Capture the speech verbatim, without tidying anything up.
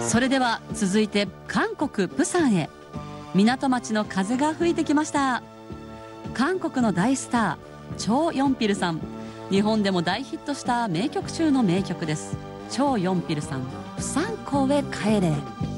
それでは続いて韓国プサンへ。港町の風が吹いてきました。韓国の大スターチョ・ヨンピルさん、日本でも大ヒットした名曲中の名曲です。チョ・ヨンピルさん、プサン港へ帰れ。